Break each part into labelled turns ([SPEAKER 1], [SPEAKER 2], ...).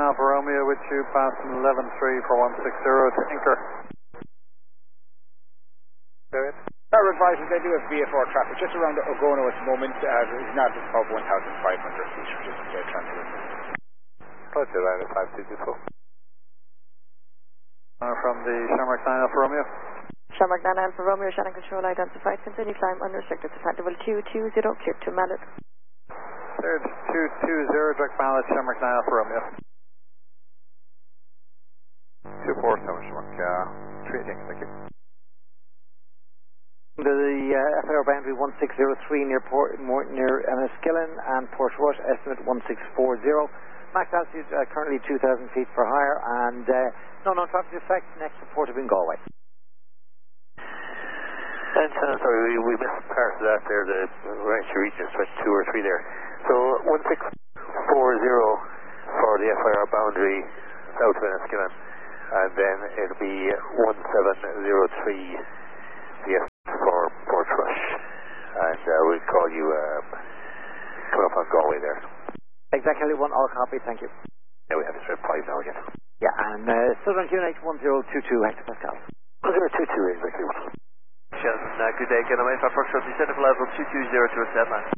[SPEAKER 1] Alpha Romeo with you, passing 11-3 for 160 to anchor.
[SPEAKER 2] Our advisors, they do have VFR traffic just around Ogono at the moment. It's not above 1,500 feet, which is transit.
[SPEAKER 1] Roger, line 5224. From the Shamrock 9 Alpha Romeo.
[SPEAKER 3] Shamrock 9 Alpha Romeo, Shannon Control identified. Continue climb unrestricted to flight level 220, clear to Mallet.
[SPEAKER 1] Third 220, direct Mallet, Shamrock 9 Alpha Romeo.
[SPEAKER 4] 247, Shamrock 3, thank you.
[SPEAKER 5] The FAR boundary 1603 near Enniskillen and Port Rush, estimate 1640. Max altitude currently 2,000 feet for higher, and no non-traffic effect. Next report of in Galway.
[SPEAKER 6] And sorry, we missed part of that there. The range to reach is 22 or 3 there. So 1640 for the FIR boundary south of Enniskillen, and then it'll be 1703 the for Port Rush, and we'll call you come up on Galway there.
[SPEAKER 5] Exactly one, all copy, thank you.
[SPEAKER 6] Yeah, we have to start 5 now again.
[SPEAKER 5] Yeah, and Southern QNH 1022 hectopascal.
[SPEAKER 6] 1022 exactly one.
[SPEAKER 7] Good day, Canada Alpha Foxtrot, descent of level 220 to a set line.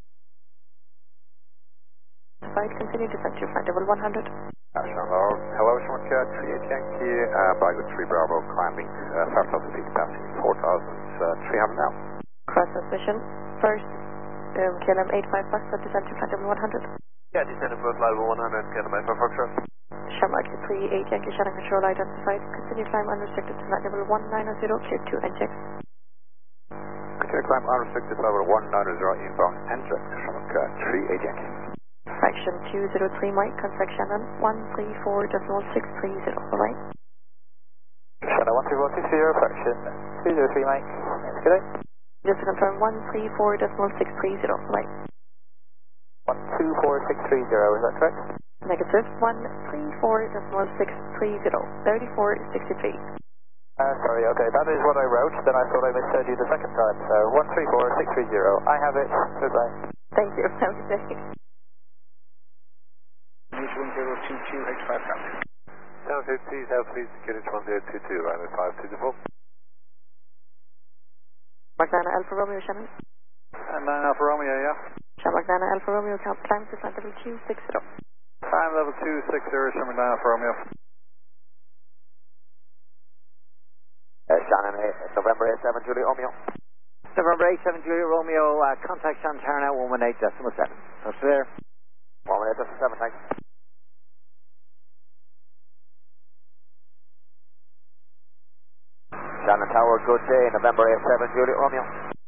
[SPEAKER 3] Right, continue descent to flight level 100.
[SPEAKER 4] Hello, Shamrock 38 Yankee, Bragwood 3 Bravo, climbing south of the peak capacity 4,300 now.
[SPEAKER 3] Cross transmission, first KLM 85 Foxtrot, descent to flight level 100.
[SPEAKER 7] Yeah, descent of level 100, Canada Alpha Foxtrot.
[SPEAKER 3] Shamrock 38 Yankee, Shannon Control identified. Continue climb unrestricted to flight level 190, clear to NJX.
[SPEAKER 4] Continue climb unrestricted level 190 inbound NJX, Shamrock 38 Yankee.
[SPEAKER 3] Fraction 203 Mike, contact Shannon 134.630, alright?
[SPEAKER 6] Shannon 134.630, fraction 203 Mike, good day.
[SPEAKER 3] Just to confirm 134.630, right?
[SPEAKER 6] 124.630, is that correct?
[SPEAKER 3] Negative 134.630, 3463.
[SPEAKER 6] Sorry, okay, that is what I wrote, then I thought I misheard you the second time, so 134.630, I have it, goodbye.
[SPEAKER 3] Thank you, have a good day.
[SPEAKER 2] 1022 hectopascal.
[SPEAKER 4] 750, please QNH 1022, line 5224.
[SPEAKER 3] Magnana Alpha Romeo, Shannon.
[SPEAKER 1] And 9 Alpha Romeo, yeah.
[SPEAKER 3] Magnana Alpha Romeo, climb to flight level 260.
[SPEAKER 1] Climb level 260, Shamrock 9 Alpha Romeo.
[SPEAKER 5] Shannon, November 87 Julie Romeo. November 87 Julie Romeo, contact Shantarna 118.7. Touch there. 118.7, thanks. Shannon Tower, good day, November 87 Juliet Romeo.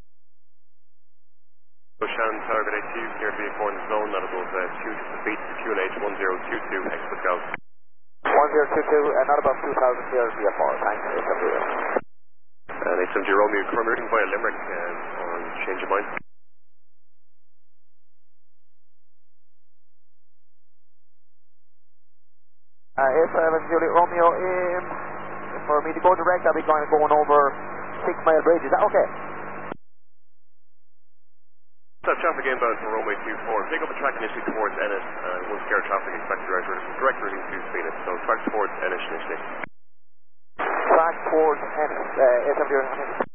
[SPEAKER 8] Shannon Tower, good day to you, clear to be in zone, that above 2 feet, QNH 1022, hectopascal.
[SPEAKER 5] 1022, not above 2,000 here, VFR, thanks, AWS.
[SPEAKER 8] And 870 Romeo, converting via Limerick, on change of mind.
[SPEAKER 5] 87 Juliet Romeo, for me to go direct, I'll be going over 6 Mile Bridge. Is that okay?
[SPEAKER 8] Stop traffic inbound from runway 24. Take up a track initially towards Ennis, and once air traffic expected direct routing to Phoenix. So track towards Ennis initially.
[SPEAKER 5] Track towards Ennis, 87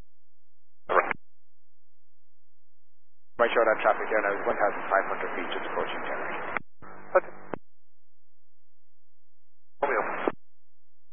[SPEAKER 2] Might show that traffic there now is 1,500 feet just approaching January.